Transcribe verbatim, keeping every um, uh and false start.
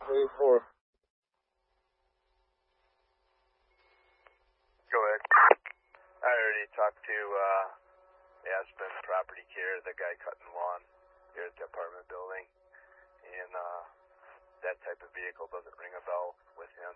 eighty-four. Go ahead. I already talked to uh, Aspen Property Care, the guy cutting lawn here at the apartment building, and uh, that type of vehicle doesn't ring a bell with him.